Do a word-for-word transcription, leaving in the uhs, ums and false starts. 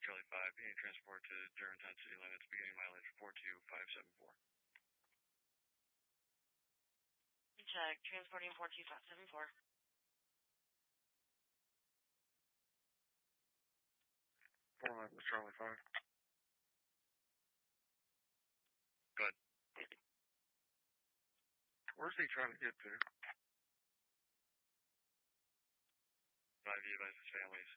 Charlie five, beginning transport to Germantown city limits, beginning mileage four two five seven four. Check, transporting four two five seven four. Four line with Charlie five. Good. Where's he trying to get to? Five advises families